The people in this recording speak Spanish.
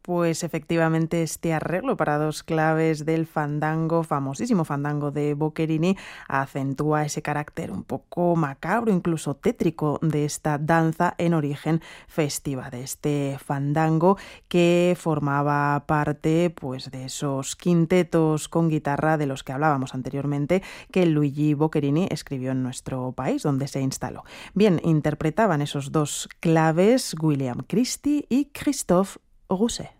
Pues efectivamente este arreglo para dos claves del fandango, famosísimo fandango de Boccherini, acentúa ese carácter un poco macabro, incluso tétrico de esta danza en origen festiva, de este fandango que formaba parte pues de esos quintetos con guitarra de los que hablábamos anteriormente que Luigi Boccherini escribió en nuestro país, donde se instaló. Bien, interpretaban esos dos claves William Christie y Christophe Rousset.